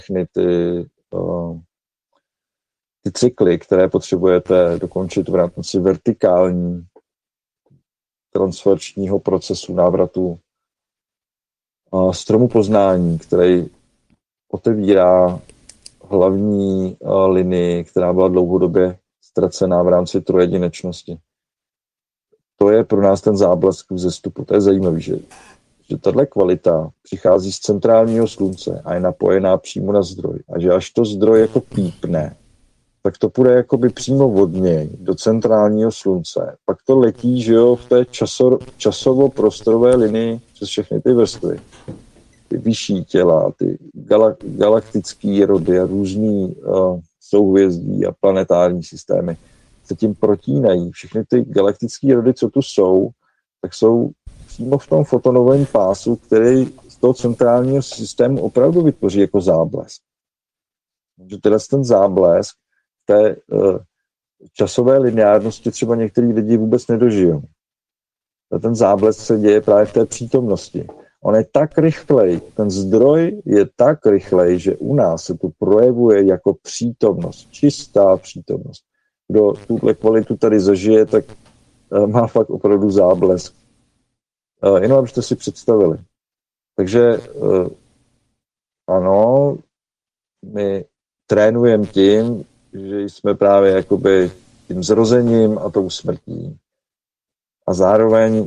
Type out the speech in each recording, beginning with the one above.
všechny ty cykly, které potřebujete dokončit v rámci vertikální transformačního procesu návratu stromu poznání, který otevírá hlavní linii, která byla dlouhodobě ztracená v rámci trojedinečnosti. To je pro nás ten záblesk vzestupu. To je zajímavé, že tato kvalita přichází z centrálního slunce a je napojená přímo na zdroj. A že až to zdroj jako pípne, tak to půjde jakoby přímo od něj do centrálního slunce. Pak to letí, že jo, v té časovo-prostorové linii přes všechny ty vrstvy. Ty vyšší těla, ty galaktické rody a různý souhvězdí a planetární systémy se tím protínají. Všechny ty galaktické rody, co tu jsou, tak jsou přímo v tom fotonovém pásu, který z toho centrálního systému opravdu vytvoří jako záblesk. Takže teda ten záblesk té časové lineárnosti třeba některý lidi vůbec nedožijou. A ten záblesk se děje právě v té přítomnosti. On je tak rychlej, ten zdroj je tak rychlej, že u nás se to projevuje jako přítomnost, čistá přítomnost. Kdo tuhle kvalitu tady zažije, tak má fakt opravdu záblesk. Jenom abyste si představili. Takže ano, my trénujeme tím, že jsme právě jakoby tím zrozením a tou smrtí. A zároveň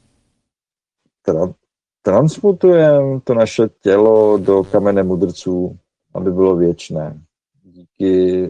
transmutujeme to naše tělo do kamene mudrců, aby bylo věčné. Díky...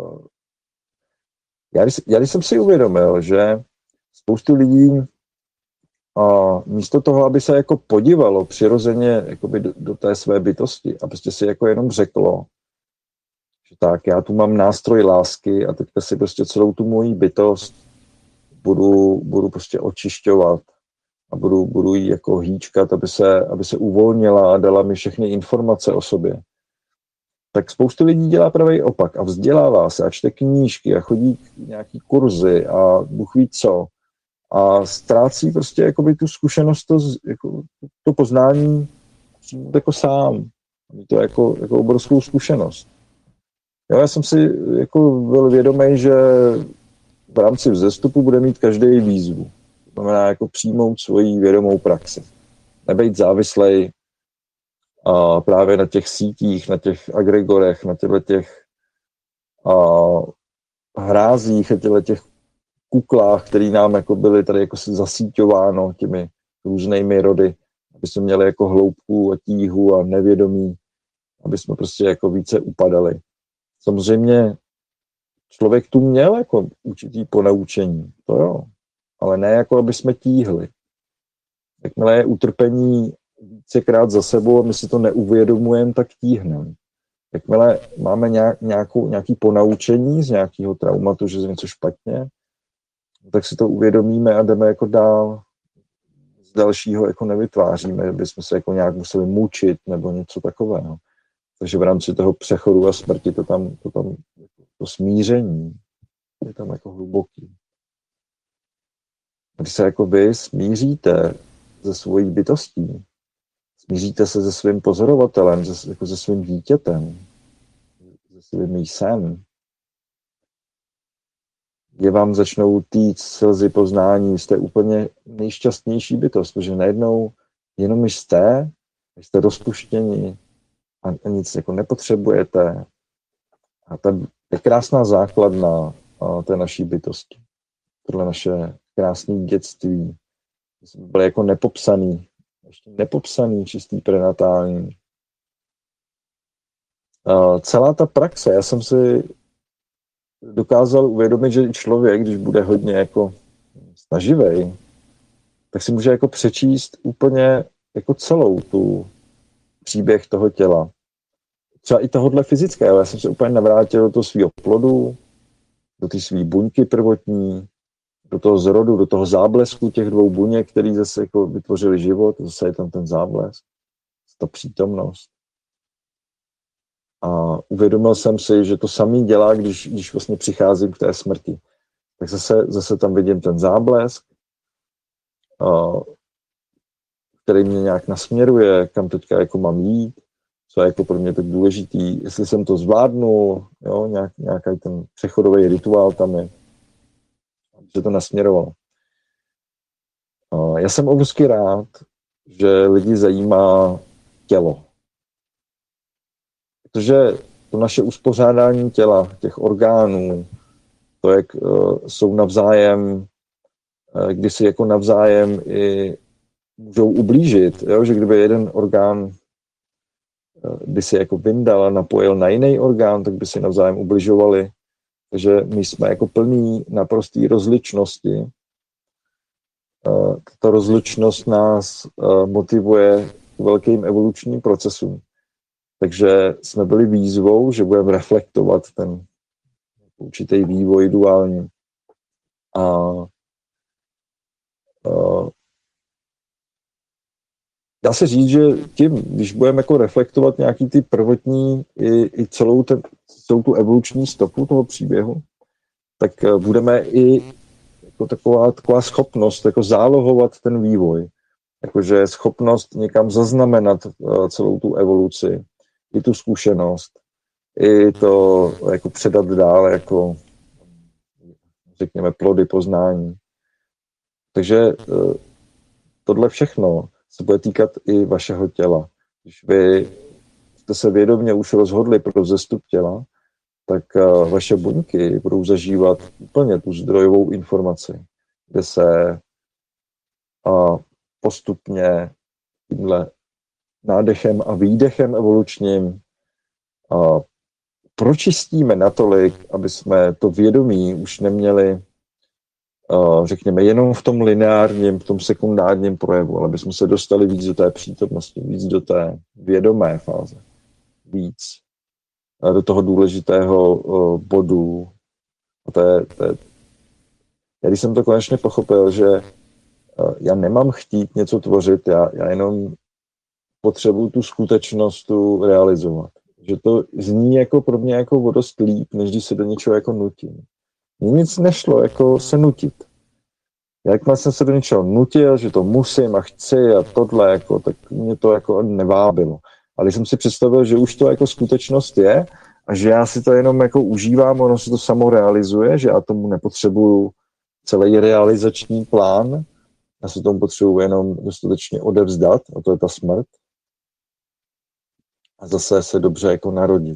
Já když jsem si uvědomil, že spoustu lidí místo toho, aby se jako podívalo přirozeně jakoby do té své bytosti a prostě si jako jenom řeklo, že tak, já tu mám nástroj lásky a teďka si prostě celou tu moji bytost budu prostě očišťovat a budu jí jako hýčkat, aby se uvolnila a dala mi všechny informace o sobě. Tak spoustu lidí dělá pravý opak a vzdělává se a čte knížky a chodí nějaký kurzy a Bůh ví co. A ztrácí prostě jakoby tu zkušenost, to poznání jako sám. To jako obrovskou zkušenost. Jo, já jsem si jako byl vědomý, že v rámci vzestupu bude mít každý výzvu. To znamená jako přijmout svoji vědomou praxi. Nebejt závislej právě na těch sítích, na těch agregorech, na těch hrázích a těch kuklách, které nám jako byly tady jako zasíťováno těmi různými rody, aby jsme měli jako hloubku a tíhu a nevědomí, aby jsme prostě jako více upadali. Samozřejmě člověk tu měl jako určitý ponaučení, to jo, ale ne jako aby jsme tíhli. Jakmile je utrpení vícekrát za sebou a my si to neuvědomujeme, tak tíhneme. Jakmile máme nějaký ponaučení z nějakého traumatu, že je něco špatně, tak si to uvědomíme a jdeme jako dál. Z dalšího jako nevytváříme, aby jsme se jako nějak museli mučit nebo něco takového. Takže v rámci toho přechodu a smrti to smíření je tam jako hluboký. Když se jako vy smíříte se svojí bytostí, smíříte se se svým pozorovatelem, jako se svým dítětem, se svým jsem, je vám začnou týct slzy poznání, jste úplně nejšťastnější bytost, protože najednou jenom jste rozpuštěni a nic jako nepotřebujete. A to je krásná základna té naší bytosti. Tohle naše krásné dětství. Jsme byli jako nepopsaný, čistý prenatální. Celá ta praxe, já jsem si dokázal uvědomit, že člověk, když bude hodně jako snaživej, tak si může jako přečíst úplně jako celou tu příběh toho těla. Třeba i tohohle fyzického. Já jsem se úplně navrátil do toho svého plodu, do té své buňky prvotní, do toho zrodu, do toho záblesku těch dvou buněk, který zase jako vytvořili život, zase je tam ten záblesk, ta přítomnost. A uvědomil jsem si, že to samý dělá, když vlastně přicházím k té smrti. Tak zase tam vidím ten záblesk, který mě nějak nasměruje, kam teďka jako mám jít, co je jako pro mě tak důležitý, jestli jsem to zvládnul, jo, nějaký ten přechodový rituál tam je, aby se to nasměrovalo. Já jsem obrovsky rád, že lidi zajímá tělo. Protože to naše uspořádání těla, těch orgánů, to, jak jsou navzájem, kdy si jako navzájem i můžou ublížit, jo? Že kdyby jeden orgán by si jako vyndal a napojil na jiný orgán, tak by si navzájem ubližovali. Takže my jsme jako plní naprostý rozličnosti. Tato rozličnost nás motivuje k velkým evolučním procesům. Takže jsme byli výzvou, že budeme reflektovat ten určitý vývoj duální. A dá se říct, že tím, když budeme jako reflektovat nějaký ty prvotní i celou tu evoluční stopu toho příběhu, tak budeme i jako taková schopnost jako zálohovat ten vývoj. Jakože schopnost někam zaznamenat celou tu evoluci, i tu zkušenost, i to jako předat dál, jako řekněme plody poznání. Takže tohle všechno se bude týkat i vašeho těla. Když vy jste se vědomě už rozhodli pro vzestup těla, tak vaše buňky budou zažívat úplně tu zdrojovou informaci, kde se postupně tímhle nádechem a výdechem evolučním pročistíme natolik, aby jsme to vědomí už neměli, řekněme, jenom v tom lineárním, v tom sekundárním projevu, ale aby jsme se dostali víc do té přítomnosti, víc do té vědomé fáze, víc do toho důležitého bodu. A já když jsem to konečně pochopil, že já nemám chtít něco tvořit, já jenom potřebuji tu skutečnost tu realizovat. Že to zní jako pro mě jako o dost líp, než když se do něčeho jako nutím. Mně nic nešlo jako se nutit. Jakmile jsem se do něčeho nutil, že to musím a chci a tohle, jako, tak mě to jako nevábilo. Ale když jsem si představil, že už to jako skutečnost je a že já si to jenom jako užívám, ono se to samo realizuje, že já tomu nepotřebuju celý realizační plán, já se tomu potřebuji jenom dostatečně odevzdat, a to je ta smrt. A zase se dobře jako narodit.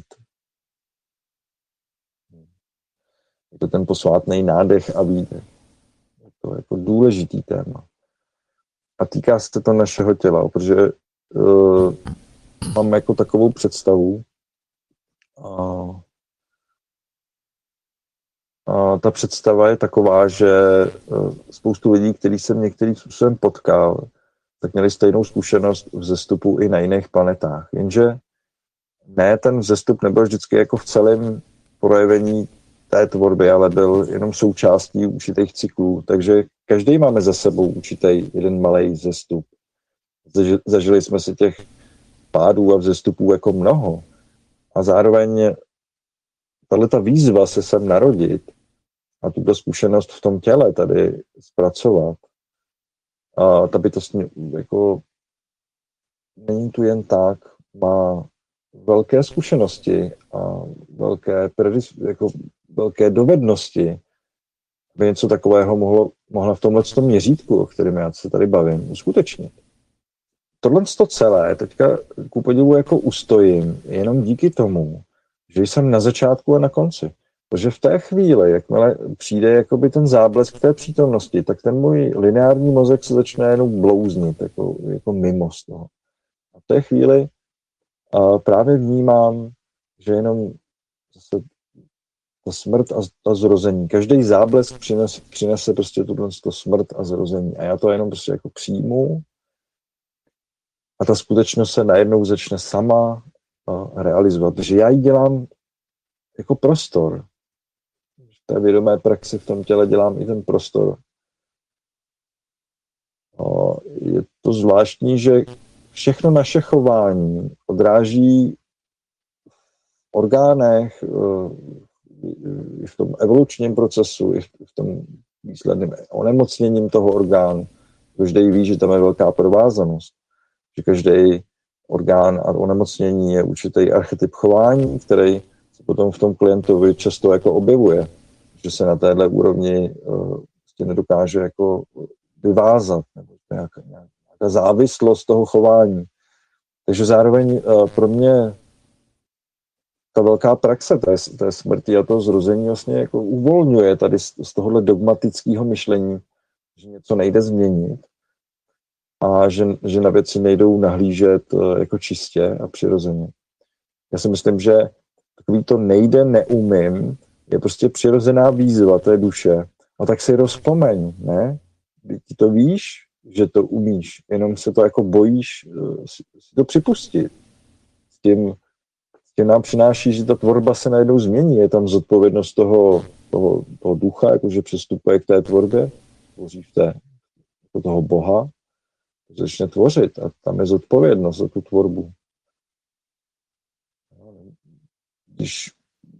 Je to ten posvátný nádech a výdech. Je to jako důležitý téma. A týká se to našeho těla, protože mám jako takovou představu. A ta představa je taková, že spoustu lidí, který jsem některým způsobem potkal, tak měli stejnou zkušenost vzestupu i na jiných planetách. Jenže ne, ten vzestup nebyl vždycky jako v celém projevení té tvorby, ale byl jenom součástí určitých cyklů. Takže každý máme za sebou určitý jeden malý vzestup. Zažili jsme si těch pádů a vzestupů jako mnoho. A zároveň tato výzva se sem narodit a tuto zkušenost v tom těle tady zpracovat, a ta bytost jako není tu jen tak, má velké zkušenosti a velké dovednosti, aby něco takového mohla v tomhle měřítku, o kterém já se tady bavím, uskutečnit. Tohle celé teďka ku podivu jako ustojím jenom díky tomu, že jsem na začátku a na konci. Protože v té chvíli, jakmile přijde jakoby ten záblesk té přítomnosti, tak ten můj lineární mozek se začne jenom blouznit, jako mimo z toho. A v té chvíli právě vnímám, že jenom zase ta smrt a ta zrození. Každý záblesk přinese prostě tuto smrt a zrození. A já to jenom prostě jako přijmu a ta skutečnost se najednou začne sama realizovat. Takže já ji dělám jako prostor. V té vědomé praxi v tom těle dělám i ten prostor. Je to zvláštní, že všechno naše chování odráží v orgánech, i v tom evolučním procesu, i v tom výsledném onemocněním toho orgánu. Každý ví, že tam je velká provázanost. Že každý orgán a onemocnění je určitý archetyp chování, který se potom v tom klientovi často jako objevuje, že se na téhle úrovni nedokáže jako vyvázat, nebo nějaká závislost toho chování. Takže zároveň pro mě ta velká praxe té smrti a toho zrození vlastně jako uvolňuje tady z tohohle dogmatického myšlení, že něco nejde změnit a že na věci nejdou nahlížet jako čistě a přirozeně. Já si myslím, že takový to nejde, neumím, je prostě přirozená výzva té duše. A tak si rozpomeň, ne? Ty to víš, že to umíš, jenom se to jako bojíš si to připustit. S tím nám přináší, že ta tvorba se najednou změní. Je tam zodpovědnost toho ducha, jakože přestupuje k té tvorbě, tvoří jako toho Boha, začne tvořit a tam je zodpovědnost za tu tvorbu. Když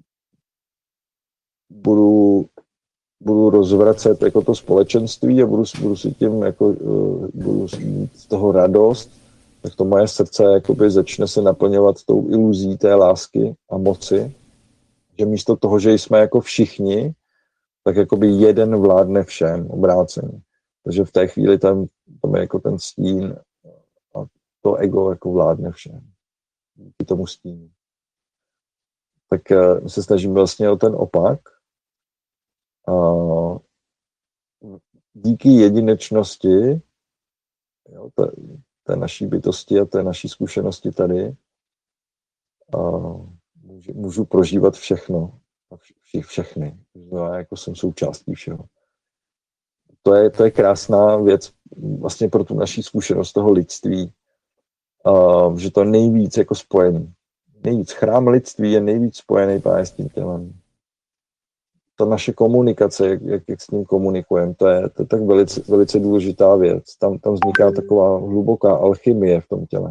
budu rozvracet jako to společenství a budu si tím jako, budu mít z toho radost, tak to moje srdce jakoby začne se naplňovat tou iluzí té lásky a moci, že místo toho, že jsme jako všichni, tak jakoby jeden vládne všem, obráceně. Takže v té chvíli tam je jako ten stín a to ego jako vládne všem. Díky tomu stínu. Tak se snažím vlastně o ten opak. Díky jedinečnosti té naší bytosti a té naší zkušenosti tady můžu prožívat všechno a všechny. Já jako jsem součástí všeho. To je krásná věc vlastně pro tu naší zkušenost toho lidství, že to je nejvíc jako spojený. Nejvíc chrám lidství je nejvíc spojený právě s tím tělem. Ta naše komunikace, jak s ním komunikujeme, to je tak velice důležitá věc. Tam vzniká taková hluboká alchymie v tom těle.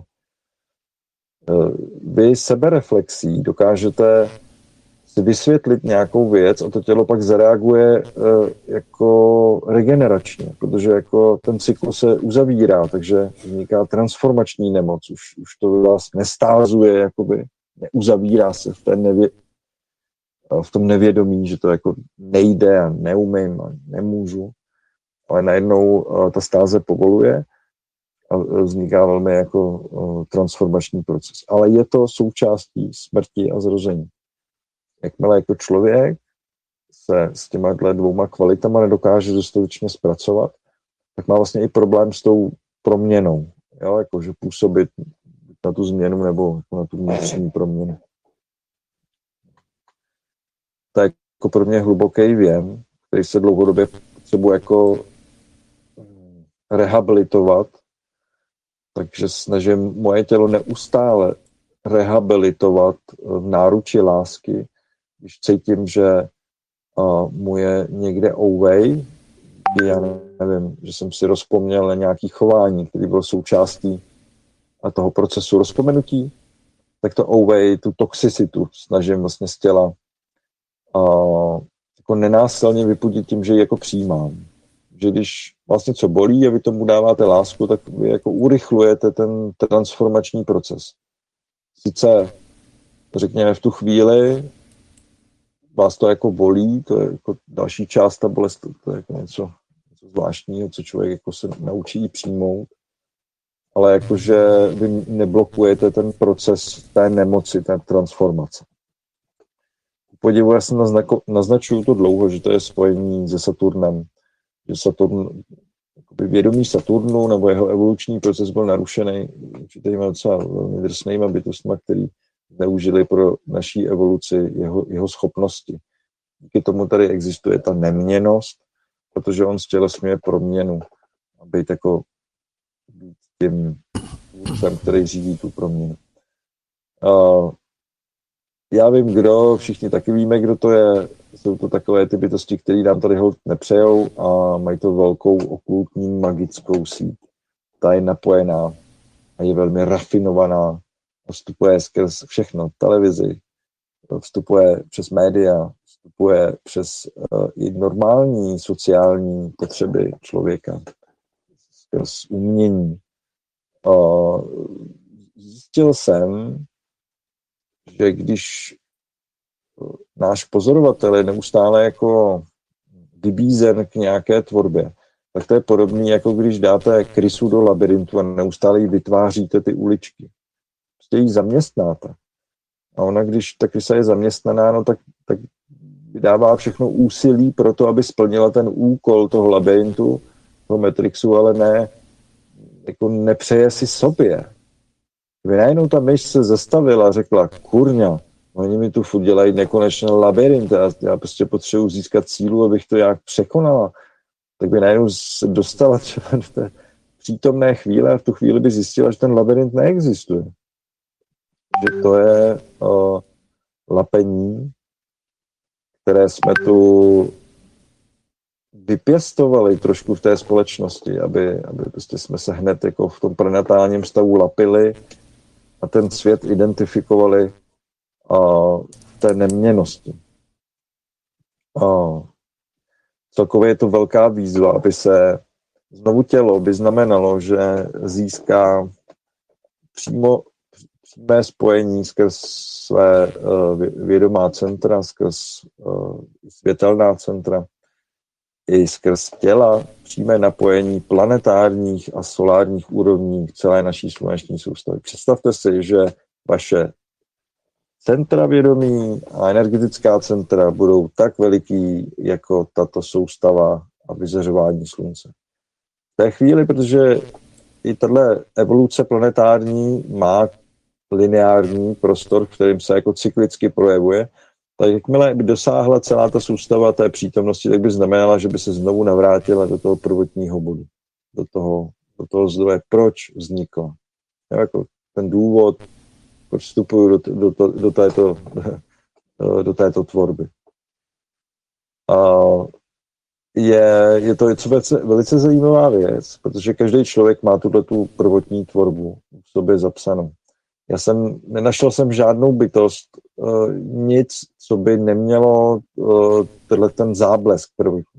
Vy sebereflexí dokážete si vysvětlit nějakou věc a to tělo pak zareaguje jako regeneračně, protože jako ten cyklus se uzavírá, takže vzniká transformační nemoc. Už to vás nestázuje, jakoby neuzavírá se v tom nevědomí, že to jako nejde a neumím a nemůžu, ale najednou ta stáze povoluje a vzniká velmi jako transformační proces. Ale je to součástí smrti a zrození. Jakmile jako člověk se s těma dvouma kvalitama nedokáže dostatečně zpracovat, tak má vlastně i problém s tou proměnou. Jo? Jakože působit na tu změnu nebo na tu vnitřní proměnu. To je jako pro mě hluboký věm, který se dlouhodobě potřebuje jako rehabilitovat. Takže snažím moje tělo neustále rehabilitovat v náruči lásky, když cítím, že mu je někde ouvej, já nevím, že jsem si rozpomněl na nějaké chování, které bylo součástí toho procesu rozpomenutí, tak to ouvej, tu toxicitu snažím vlastně z těla jako nenásilně vypudit tím, že ji jako přijímám. Že když vlastně co bolí a vy tomu dáváte lásku, tak vy jako urychlujete ten transformační proces. Sice, řekněme, v tu chvíli vás to jako bolí, to je jako další část ta bolest, to je jako něco zvláštního, co člověk jako se naučí přijmout, ale jakože vy neblokujete ten proces té nemoci, té transformace. Podivu, já jsem naznačuju to dlouho, že to je spojení se Saturnem, že Saturn, vědomí Saturnu nebo jeho evoluční proces byl narušený určitými docela velmi drsnýma bytostma, který neužili pro naší evoluci jeho schopnosti. Díky tomu tady existuje ta neměnnost, protože on stělesňuje proměnu a být jako tím tvůrcem, který řídí tu proměnu. Já vím, kdo, všichni taky víme, kdo to je. Jsou to takové ty bytosti, které nám tady hold nepřejou a mají to velkou okultní magickou síť. Ta je napojená a je velmi rafinovaná. Vstupuje skrz všechno, televizi, vstupuje přes média, vstupuje přes i normální sociální potřeby člověka, skrz umění, zjistil jsem, že když náš pozorovatel je neustále jako vybízen k nějaké tvorbě, tak to je podobné, jako když dáte krysu do labirintu a neustále jí vytváříte ty uličky. Prostě ji zaměstnáte. A ona, když ta krysa je zaměstnaná, no tak vydává všechno úsilí pro to, aby splnila ten úkol toho labirintu, toho Matrixu, ale ne, jako nepřeje si sobě. Kdyby najednou ta myš se zastavila a řekla, kurňa, oni mi tu furt dělají nekonečný labirint a já prostě potřebuji získat sílu, abych to nějak překonala, tak by najednou se dostala třeba do té přítomné chvíle a v tu chvíli by zjistila, že ten labirint neexistuje. Že to je lapení, které jsme tu vypěstovali trošku v té společnosti, aby prostě jsme se hned jako v tom prenatálním stavu lapili a ten svět identifikovali v té neměnnosti. Celkově je to velká výzva, aby se znovu tělo by znamenalo, že získá přímé spojení skrz své vědomá centra, skrz světelná centra, i skrz těla přímé napojení planetárních a solárních úrovní celé naší sluneční soustavy. Představte si, že vaše centra vědomí a energetická centra budou tak veliký jako tato soustava a vyzařování slunce. V té chvíli, protože i tato evoluce planetární má lineární prostor, kterým se jako cyklicky projevuje, tak jakmile by dosáhla celá ta soustava té přítomnosti, tak by znamenala, že by se znovu navrátila do toho prvotního bodu, do toho zdroje, proč vznikla. Jako ten důvod, proč vstupuju do této tvorby. Je to velice zajímavá věc, protože každý člověk má tu prvotní tvorbu v sobě zapsanou. Nenašel jsem žádnou bytost, nic, co by nemělo ten záblesk prvotní.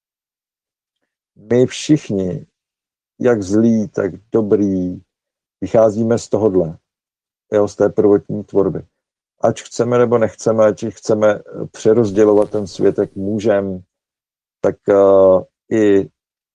My všichni, jak zlí, tak dobrý, vycházíme z tohodle, z té prvotní tvorby. Ať chceme nebo nechceme, ať chceme přerozdělovat ten svět, jak můžeme, tak i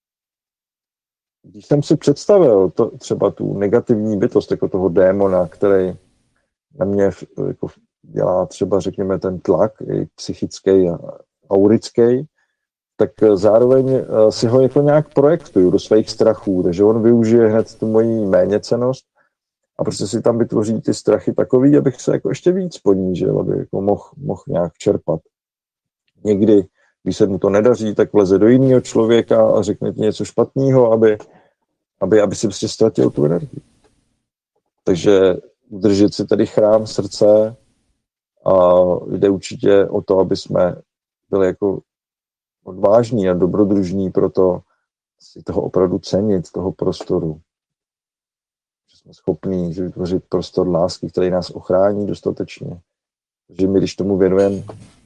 když jsem si představil třeba tu negativní bytost, jako toho démona, který na mě jako dělá třeba, řekněme, ten tlak, i psychický a aurický, tak zároveň si ho jako nějak projektuju do svých strachů, takže on využije hned tu moji méněcennost a prostě si tam vytvoří ty strachy takový, abych se jako ještě víc ponížil, aby jako mohl nějak čerpat. Někdy, když se mu to nedaří, tak vleze do jiného člověka a řekne ti něco špatného, aby si prostě ztratil tu energii. Takže udržet si tady chrám srdce a jde určitě o to, aby jsme byli jako odvážní a dobrodružní, proto si toho opravdu cenit, toho prostoru. Že jsme schopní vytvořit prostor lásky, který nás ochrání dostatečně. Takže my, když tomu věnujeme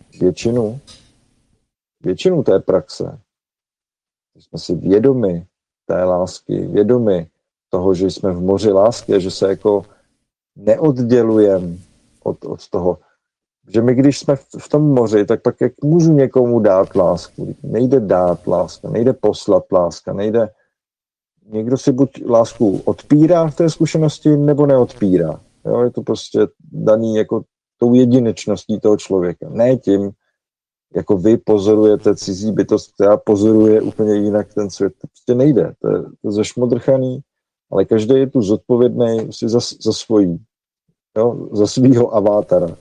většinu té praxe, jsme si vědomi té lásky, vědomi toho, že jsme v moři lásky a že se jako neoddělujeme od toho. Že my, když jsme v tom moři, tak pak jak můžu někomu dát lásku? Nejde dát láska, nejde poslat láska, nejde... Někdo si buď lásku odpírá v té zkušenosti, nebo neodpírá. Jo? Je to prostě daný jako tou jedinečností toho člověka. Ne tím, jako vy pozorujete cizí bytost, která pozoruje úplně jinak ten svět. To prostě nejde. To je zašmodrchaný, ale každý je tu zodpovědný si za svojí, jo? Za svýho avátara.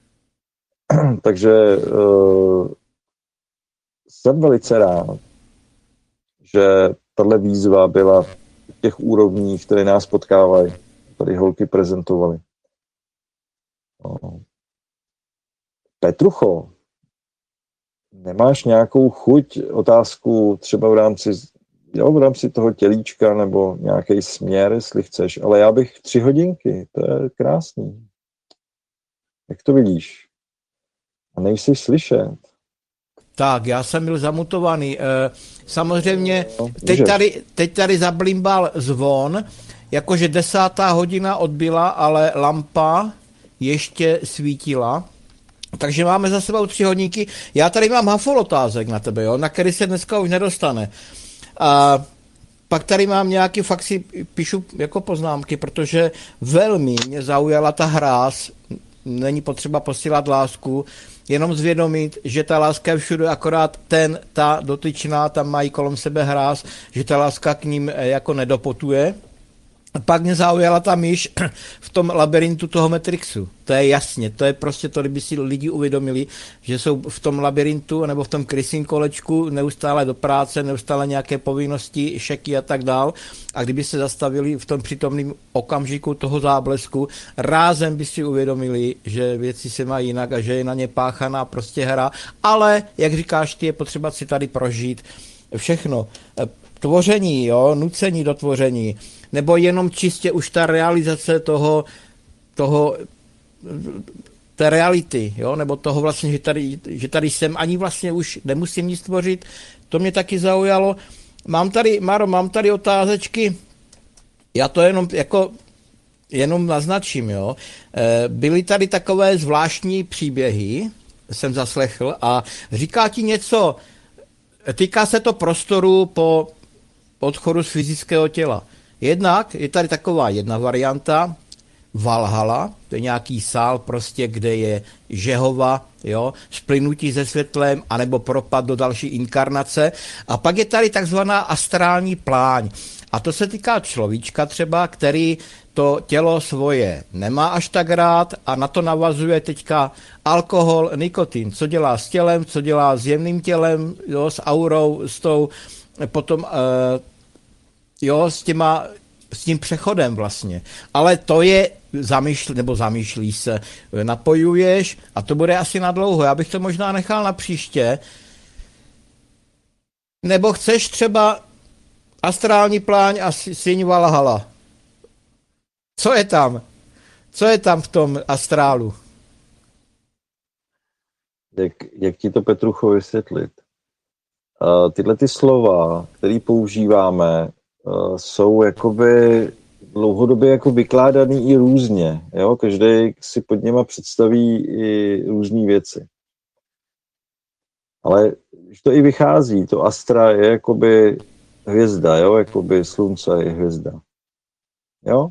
Takže jsem velice rád, že tato výzva byla v těch úrovních, které nás potkávají. Tady holky prezentovaly. Petrucho, nemáš nějakou chuť, otázku třeba v rámci toho tělíčka nebo nějaký směr, jestli chceš, ale já bych 3 hodinky, to je krásný. Jak to vidíš? A nejsi slyšet. Tak, já jsem byl zamutovaný. Samozřejmě, teď tady zablimbal zvon. jakože 10. hodina odbyla, ale lampa ještě svítila. Takže máme za sebou 3 hodinky. Já tady mám hafol otázek na tebe, jo, na který se dneska už nedostane. A pak tady mám nějaký, fakt si píšu jako poznámky, protože velmi mě zaujala ta hráz. Není potřeba posílat lásku, jenom zvědomit, že ta láska je všude, akorát ta dotyčná, tam mají kolem sebe hráz, že ta láska k ním jako nedopotuje. Pak mě zaujala ta myš v tom labirintu toho Matrixu. To je jasně, to je prostě to, kdyby si lidi uvědomili, že jsou v tom labirintu nebo v tom krysím kolečku neustále do práce, neustále nějaké povinnosti, šeky a tak dál. A kdyby se zastavili v tom přítomném okamžiku toho záblesku, rázem by si uvědomili, že věci se mají jinak a že je na ně páchaná prostě hra. Ale, jak říkáš ty, je potřeba si tady prožít všechno. Tvoření, jo, nucení do tvoření, nebo jenom čistě už ta realizace té reality, jo, nebo toho vlastně, že tady jsem, ani vlastně už nemusím nic tvořit, to mě taky zaujalo. Mám tady otázečky, já to jenom naznačím, jo. Byly tady takové zvláštní příběhy, jsem zaslechl, a říká ti něco, týká se to prostoru po odchodu z fyzického těla. Jednak je tady taková jedna varianta, Valhalla, to je nějaký sál prostě, kde je žehova, jo, splynutí se světlem, anebo propad do další inkarnace. A pak je tady takzvaná astrální pláň. A to se týká človíčka třeba, který to tělo svoje nemá až tak rád a na to navazuje teďka alkohol, nikotin. Co dělá s tělem, co dělá s jemným tělem, jo, s aurou, s tou, potom jo, s tím přechodem vlastně. Ale to je zamýšlí se, napojuješ a to bude asi na dlouho. Já bych to možná nechal na příště. Nebo chceš třeba astrální pláň a síň Valhalla? Co je tam? Co je tam v tom astrálu? Jak ti to, Petrucho, vysvětlit? Tyhle ty slova, které používáme, jsou jakoby dlouhodobě jako vykládaný i různě. Jo? Každý si pod něma představí i různé věci. Ale když to i vychází, to astra je jakoby hvězda, jo? Jakoby slunce je hvězda. Jo?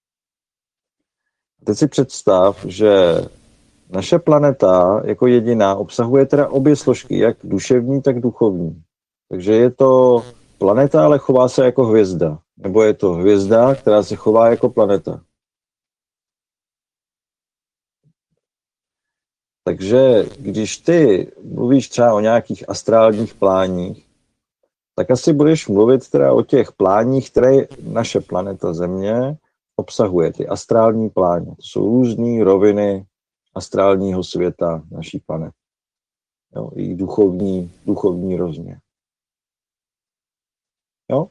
Teď si představ, že naše planeta jako jediná obsahuje teda obě složky, jak duševní, tak duchovní. Takže je to planeta, ale chová se jako hvězda. Nebo je to hvězda, která se chová jako planeta. Takže když ty mluvíš třeba o nějakých astrálních pláních, tak asi budeš mluvit teda o těch pláních, které naše planeta Země obsahuje. Ty astrální pláně. To jsou různé roviny astrálního světa naší planety. Jo, i duchovní rozměr. Jo?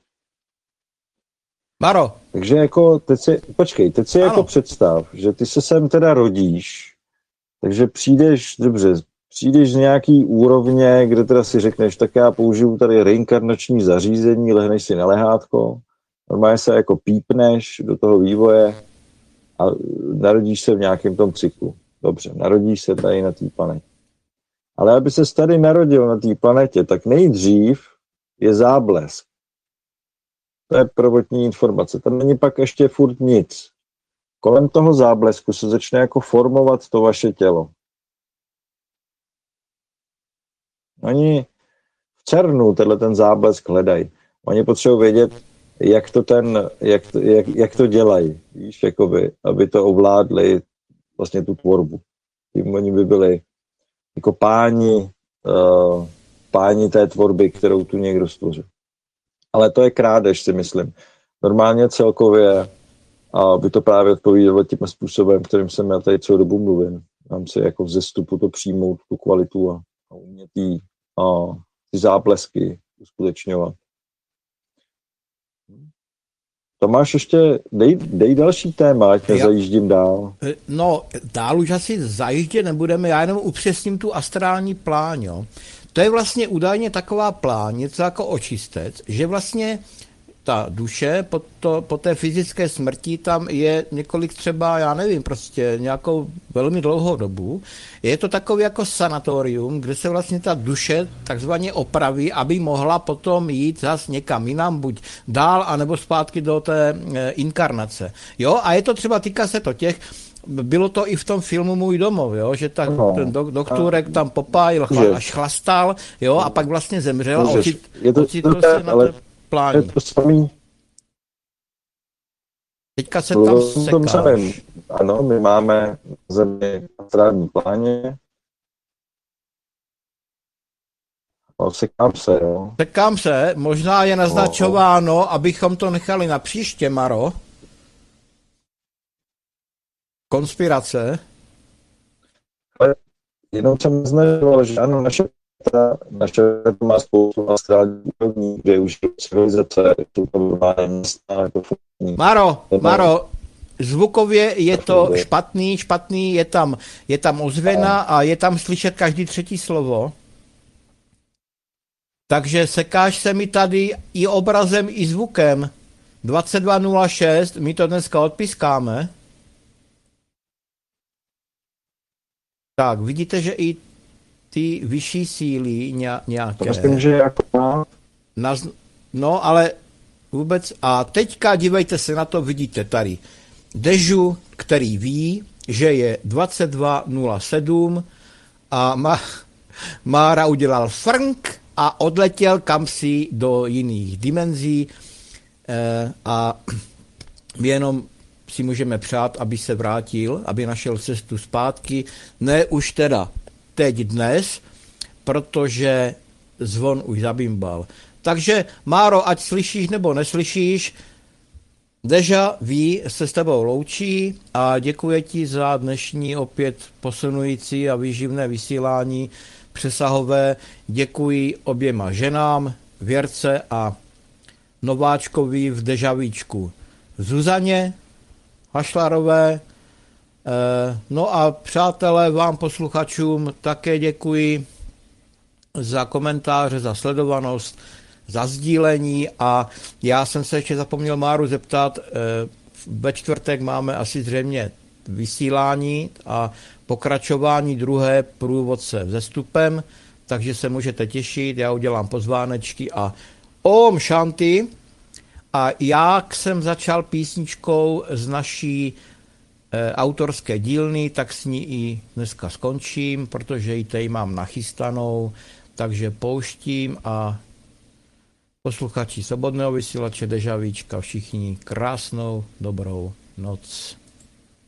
Maro. Takže jako teď si jako představ, že ty se sem teda rodíš, takže přijdeš z nějaký úrovně, kde teda si řekneš, tak já použiju tady reinkarnační zařízení, lehneš si na lehátko, normálně se jako pípneš do toho vývoje a narodíš se v nějakém tom cyklu. Dobře, narodíš se tady na té planetě. Ale aby se tady narodil na té planetě, tak nejdřív je záblesk. To je prvotní informace. Tam není pak ještě furt nic. Kolem toho záblesku se začne jako formovat to vaše tělo. Oni v CERNu ten záblesk hledají. Oni potřebují vědět, jak to dělají, víš, jakoby, aby to ovládli vlastně tu tvorbu. Tím oni by byli jako páni té tvorby, kterou tu někdo stvořil. Ale to je krádež, si myslím. Normálně celkově by to právě odpovídalo tím způsobem, kterým jsem já tady celou dobu mluvím. Mám si jako vzestupu to přijmout, tu kvalitu a umět ty záblesky uskutečňovat. Tomáš, ještě dej další téma, ať nezajíždím dál. No, dál už asi zajíždět nebudeme, já jenom upřesním tu astrální pláň, jo. To je vlastně údajně taková pláň, něco jako očistec, že vlastně ta duše po té fyzické smrti tam je několik třeba, já nevím, prostě nějakou velmi dlouhou dobu. Je to takový jako sanatorium, kde se vlastně ta duše takzvaně opraví, aby mohla potom jít zas někam jinam, buď dál, anebo zpátky do té inkarnace. Jo, a je to třeba, týká se to těch, bylo to i v tom filmu Můj domov, jo? Že tak ten doktorek tam popájil, až chlastal, jo, a pak vlastně zemřel a ocitl se na té pláni. Je to samý. Teďka se tam sekáš. Ano, my máme na Zemi astrální pláně. No, sekám se, jo. Sekám se, možná je naznačováno, abychom to nechali na příště, Maro. Konspirace. Ale jenom jsem značoval, že ano, naše má spoustu astrální úrovní, kde už civilizace, jsou to normálně města, jako funkční. Maro, zvukově je to špatný, je tam ozvěna a je tam slyšet každý třetí slovo. Takže sekáš se mi tady i obrazem, i zvukem. 2206, my to dneska odpískáme. Tak, vidíte, že i ty vyšší síly nějaké... Myslím, že jako no, ale vůbec... A teďka dívejte se na to, vidíte tady Dežu, který ví, že je 2207 a Mára udělal frnk a odletěl kamsi do jiných dimenzí a jenom si můžeme přát, aby se vrátil, aby našel cestu zpátky. Ne už teda teď dnes, protože zvon už zabimbal. Takže, Máro, ať slyšíš nebo neslyšíš, Deža ví, se s tebou loučí a děkuje ti za dnešní opět posunující a výživné vysílání přesahové. Děkuji oběma ženám, Věrce a nováčkovi v Dežavíčku Zuzaně Hašlarové. No a přátelé, vám posluchačům také děkuji za komentáře, za sledovanost, za sdílení a já jsem se ještě zapomněl Máru zeptat, ve čtvrtek máme asi zřejmě vysílání a pokračování druhé průvodce vzestupem, takže se můžete těšit, já udělám pozvánečky a Om Shanti. A jak jsem začal písničkou z naší autorské dílny, tak s ní i dneska skončím, protože ji tady mám nachystanou, takže pouštím a posluchači Svobodného vysílače Dežavíčka, všichni krásnou dobrou noc.